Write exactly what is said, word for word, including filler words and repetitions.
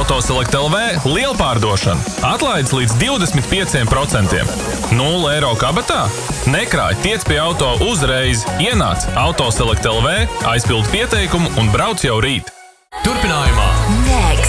Autoselect L V liela pārdošana. Atlaides līdz divdesmit pieciem procentiem. nulle eiro kabatā? Nekrāj, tiec pie auto uzreiz. Ienāc Autoselect L V, aizpild pieteikumu un brauc jau rīt. Turpinājumā. Next.